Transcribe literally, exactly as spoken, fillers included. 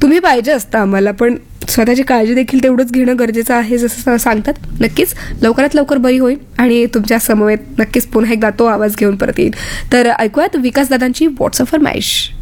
तुम्ही पाहिजे असतं आम्हाला, पण स्वतःची काळजी देखील तेवढंच घेणं गरजेचं आहे जसं सांगतात. नक्कीच लवकरात लवकर बरी होईल आणि तुमच्या समवेत नक्कीच पुन्हा एकदा तो आवाज घेऊन परत येईल. तर ऐकूयात विकासदादांची व्हॉट्सअप फरमाईश.